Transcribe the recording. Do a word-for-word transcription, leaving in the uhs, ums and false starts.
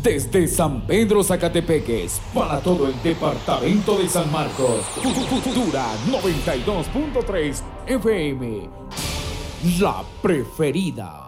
Desde San Pedro Zacatepeques, para todo el departamento de San Marcos, Futura noventa y dos punto tres F M, la preferida.